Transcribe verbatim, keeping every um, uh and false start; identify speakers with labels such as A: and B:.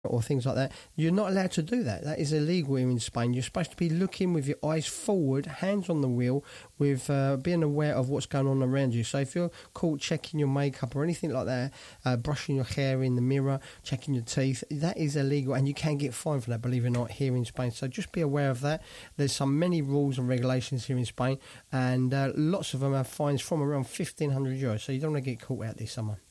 A: or things like that. You're not allowed to do that. That is illegal here in Spain. You're supposed to be looking with your eyes forward, hands on the wheel, with uh, being aware of what's going on around you. So if you're caught checking your makeup or anything like that, uh, brushing your hair in the mirror, checking your teeth, that is illegal, and you can get fined for that, believe it or not, here in Spain. So just be aware of that. There's some many rules and regulations here in Spain, and uh, lots of them have fines from around fifteen hundred euros, so you don't want to get caught out this summer.